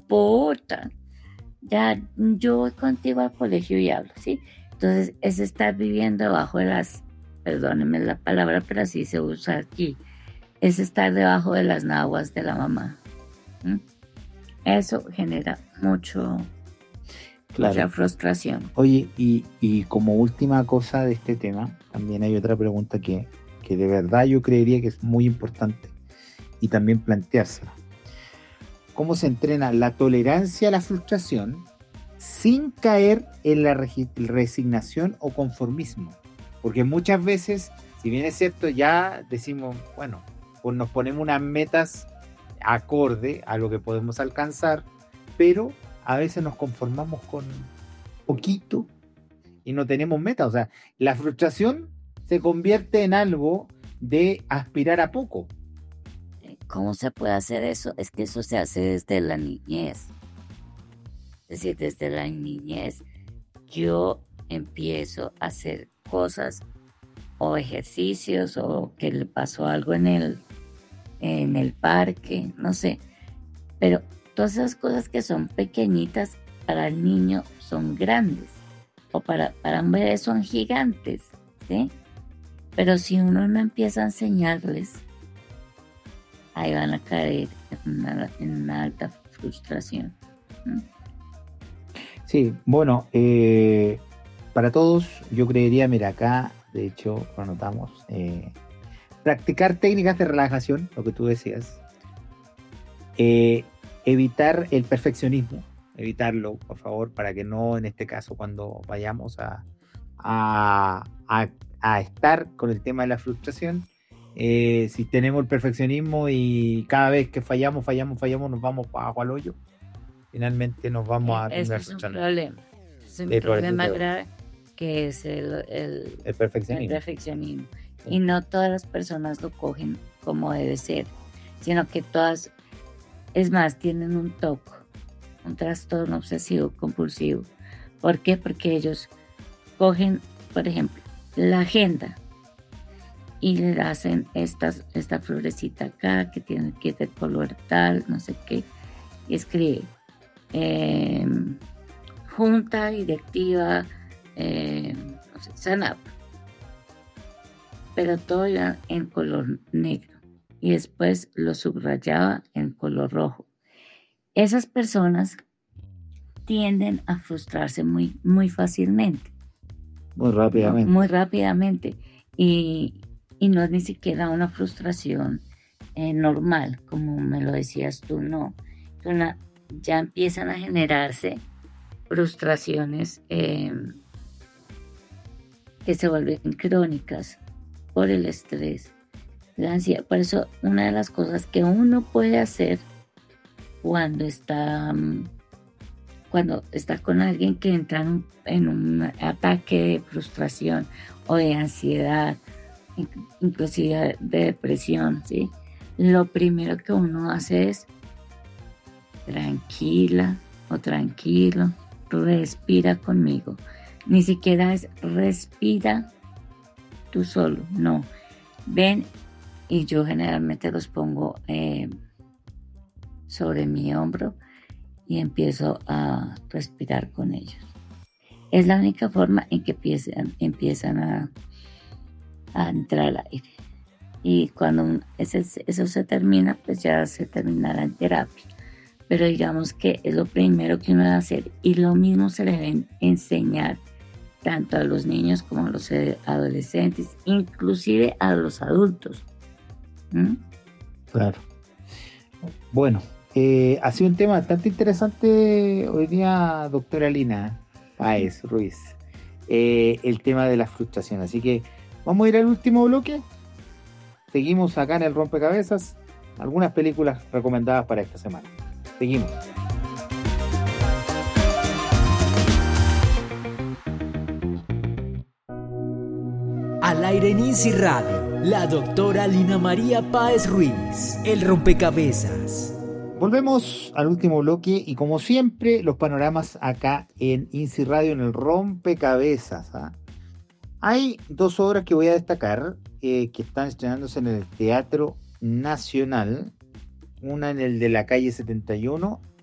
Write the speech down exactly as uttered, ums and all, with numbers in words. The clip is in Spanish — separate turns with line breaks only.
importa. Ya yo voy contigo al colegio y hablo, ¿sí? Entonces es estar viviendo debajo de las, perdónenme la palabra, pero así se usa aquí, es estar debajo de las naguas de la mamá. ¿Mm? Eso genera mucho,
Claro.
mucha frustración.
Oye, y, y como última cosa de este tema, también hay otra pregunta que, que de verdad yo creería que es muy importante y también planteársela. ¿Cómo se entrena la tolerancia a la frustración sin caer en la regi- resignación o conformismo? Porque muchas veces, si bien es cierto, ya decimos, bueno, pues nos ponemos unas metas acorde a lo que podemos alcanzar, pero a veces nos conformamos con poquito y no tenemos metas. O sea, la frustración se convierte en algo de aspirar a poco.
¿Cómo se puede hacer eso? Es que eso se hace desde la niñez. Es decir, desde la niñez yo empiezo a hacer cosas o ejercicios o que le pasó algo en el, en el parque, no sé. Pero todas esas cosas que son pequeñitas para el niño son grandes o para, para un bebé son gigantes, ¿sí? Pero si uno no empieza a enseñarles, ahí van a caer en una, en una alta frustración. ¿Mm?
Sí, bueno, eh, para todos yo creería, mira, acá de hecho lo anotamos, eh, practicar técnicas de relajación, lo que tú decías, eh, evitar el perfeccionismo, evitarlo, por favor, para que no, en este caso, cuando vayamos a, a, a, a estar con el tema de la frustración, eh, si tenemos el perfeccionismo y cada vez que fallamos, fallamos, fallamos, nos vamos abajo al hoyo, finalmente nos vamos
Eh,
a
Ese
terminar
es un
frustrando.
problema. Es un
El
problema
problema-
grave que es el, el,
El
el
perfeccionismo.
perfeccionismo.
Sí.
Y no todas las personas lo cogen como debe ser, sino que todas, es más, tienen un T O C, un trastorno obsesivo compulsivo. ¿Por qué? Porque ellos cogen, por ejemplo, la agenda y le hacen estas, esta florecita acá que tiene que ser color tal, no sé qué, y escribe eh, junta directiva, eh, no sé, SANAP, pero todo iba en color negro y después lo subrayaba en color rojo. Esas personas tienden a frustrarse muy, muy fácilmente.
Muy rápidamente.
¿No? Muy rápidamente. Y, y no es ni siquiera una frustración eh, normal, como me lo decías tú, no. Una, ya empiezan a generarse frustraciones eh, que se vuelven crónicas por el estrés, la ansiedad. Por eso, una de las cosas que uno puede hacer cuando está, cuando está con alguien que entra en un, en un ataque de frustración o de ansiedad, inclusive de depresión, ¿sí? Lo primero que uno hace es tranquila o tranquilo, respira conmigo. Ni siquiera es respira tú solo, no. Ven, y yo generalmente los pongo eh, sobre mi hombro y empiezo a respirar con ellos. Es la única forma en que empiezan, empiezan a, a entrar al aire. Y cuando ese, eso se termina, pues ya se terminará en terapia. Pero digamos que es lo primero que uno debe hacer. Y lo mismo se le debe enseñar tanto a los niños como a los adolescentes, inclusive a los adultos. ¿Mm?
Claro. Bueno, eh, ha sido un tema bastante interesante hoy día, doctora Lina Páez Ruiz, eh, el tema de la frustración. Así que vamos a ir al último bloque. Seguimos acá en el Rompecabezas. Algunas películas recomendadas para esta semana. Seguimos.
Al aire en INSI Radio, la doctora Lina María Páez Ruiz, el rompecabezas.
Volvemos al último bloque y como siempre los panoramas acá en INSI Radio en el Rompecabezas. ¿ah? Hay dos obras que voy a destacar eh, que están estrenándose en el Teatro Nacional. Una en el de la calle setenta y uno